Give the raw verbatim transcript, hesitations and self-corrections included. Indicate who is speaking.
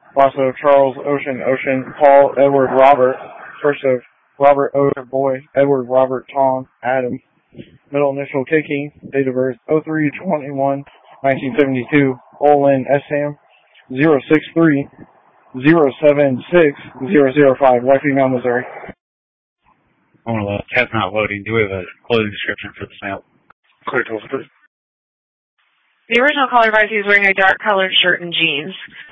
Speaker 1: Last of Charles Ocean Ocean, Paul Edward Robert, first of Robert Ocean Boy, Edward Robert Tom Adam, middle initial K K, date of birth oh three twenty-one nineteen seventy-two, Olin Essam, zero six three zero seven six zero zero five, White Female, Missouri.
Speaker 2: I want to load. Tab's not loading. Do we have a clothing description for the male?
Speaker 1: Clear to
Speaker 3: The original caller advised he was wearing a dark colored shirt and jeans.